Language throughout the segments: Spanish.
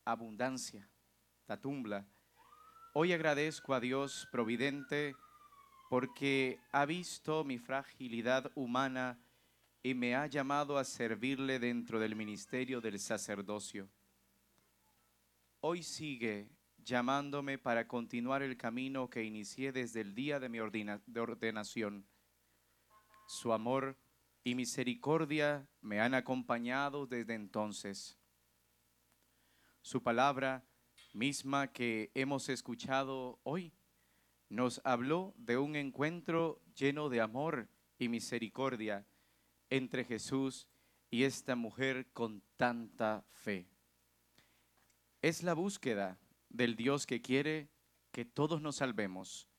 abundancia, Tatumbla. Hoy agradezco a Dios providente porque ha visto mi fragilidad humana y me ha llamado a servirle dentro del ministerio del sacerdocio. Hoy sigue llamándome para continuar el camino que inicié desde el día de mi ordenación. Su amor y misericordia me han acompañado desde entonces. Su palabra misma que hemos escuchado hoy nos habló de un encuentro lleno de amor y misericordia entre Jesús y esta mujer con tanta fe. Es la búsqueda del Dios que quiere que todos nos salvemos.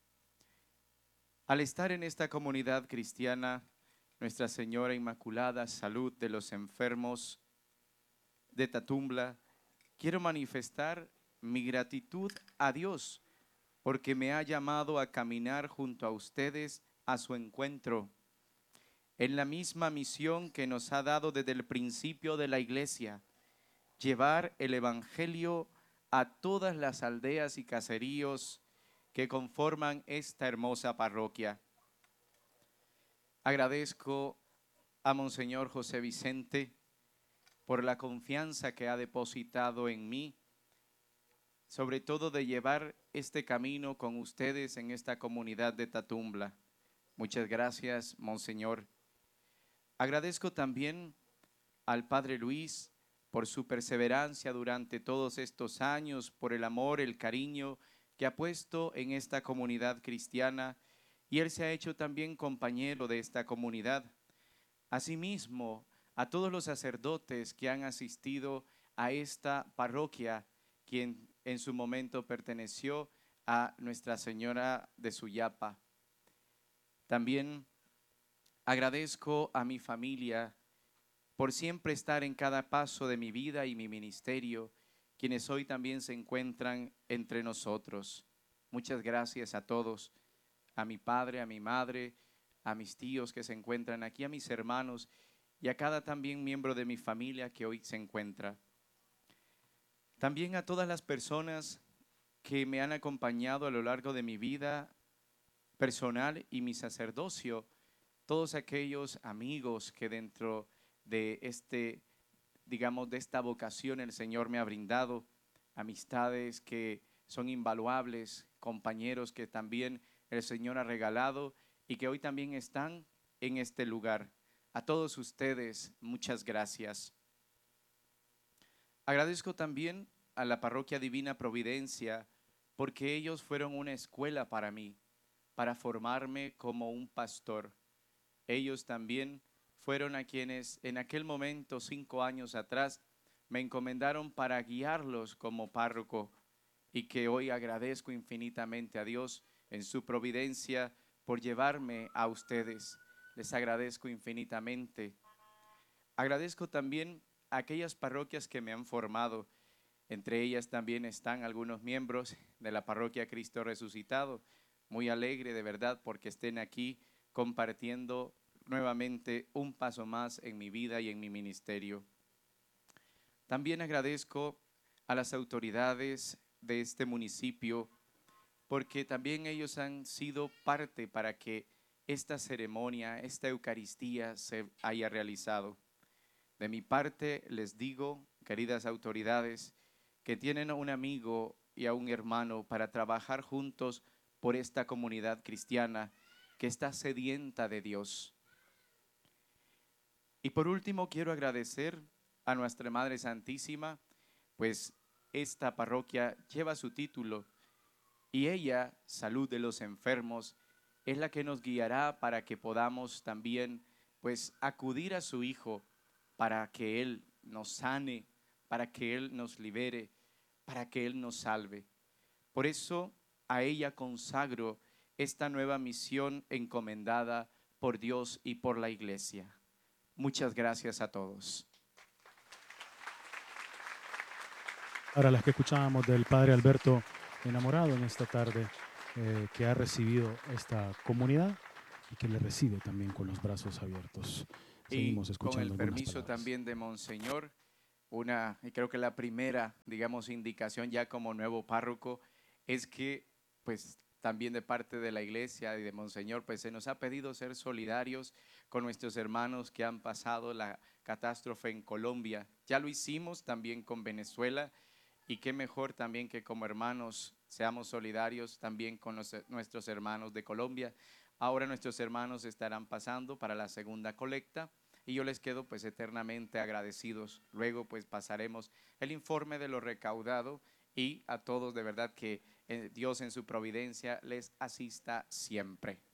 Al estar en esta comunidad cristiana, Nuestra Señora Inmaculada, Salud de los Enfermos de Tatumbla, quiero manifestar mi gratitud a Dios porque me ha llamado a caminar junto a ustedes a su encuentro, en la misma misión que nos ha dado desde el principio de la Iglesia, llevar el Evangelio a todas las aldeas y caseríos que conforman esta hermosa parroquia. Agradezco a Monseñor José Vicente por la confianza que ha depositado en mí, sobre todo de llevar este camino con ustedes en esta comunidad de Tatumbla. Muchas gracias, Monseñor. Agradezco también al Padre Luis por su perseverancia durante todos estos años, por el amor, el cariño que ha puesto en esta comunidad cristiana, y él se ha hecho también compañero de esta comunidad. Asimismo, a todos los sacerdotes que han asistido a esta parroquia, quien en su momento perteneció a Nuestra Señora de Suyapa. También agradezco a mi familia por siempre estar en cada paso de mi vida y mi ministerio, quienes hoy también se encuentran entre nosotros. Muchas gracias a todos, a mi padre, a mi madre, a mis tíos que se encuentran aquí, a mis hermanos y a cada también miembro de mi familia que hoy se encuentra. También a todas las personas que me han acompañado a lo largo de mi vida personal y mi sacerdocio, todos aquellos amigos que dentro de de esta vocación el Señor me ha brindado, amistades que son invaluables, compañeros que también el Señor ha regalado y que hoy también están en este lugar. A todos ustedes, muchas gracias. Agradezco también a la Parroquia Divina Providencia porque ellos fueron una escuela para mí, para formarme como un pastor. Ellos también fueron a quienes en aquel momento, 5 años atrás, me encomendaron para guiarlos como párroco y que hoy agradezco infinitamente a Dios en su providencia por llevarme a ustedes. Les agradezco infinitamente. Agradezco también a aquellas parroquias que me han formado. Entre ellas también están algunos miembros de la parroquia Cristo Resucitado. Muy alegre de verdad porque estén aquí compartiendo nuevamente un paso más en mi vida y en mi ministerio. También agradezco a las autoridades de este municipio porque también ellos han sido parte para que esta ceremonia, esta Eucaristía se haya realizado. De mi parte les digo, queridas autoridades, que tienen a un amigo y a un hermano para trabajar juntos por esta comunidad cristiana que está sedienta de Dios. Y por último quiero agradecer a Nuestra Madre Santísima, pues esta parroquia lleva su título y ella, Salud de los Enfermos, es la que nos guiará para que podamos también pues acudir a su Hijo para que Él nos sane, para que Él nos libere, para que Él nos salve. Por eso a ella consagro esta nueva misión encomendada por Dios y por la Iglesia. Muchas gracias a todos. Ahora las que escuchábamos del Padre Alberto enamorado en esta tarde, que ha recibido esta comunidad y que le recibe también con los brazos abiertos. Y Seguimos con el escuchando algunas permiso palabras. también de Monseñor, y creo que la primera, digamos, indicación ya como nuevo párroco es que, pues, también de parte de la iglesia y de Monseñor, pues se nos ha pedido ser solidarios con nuestros hermanos que han pasado la catástrofe en Colombia. Ya lo hicimos también con Venezuela y qué mejor también que como hermanos seamos solidarios también con nuestros hermanos de Colombia. Ahora nuestros hermanos estarán pasando para la segunda colecta y yo les quedo pues eternamente agradecidos. Luego pues pasaremos el informe de lo recaudado y a todos de verdad que Dios en su providencia les asista siempre.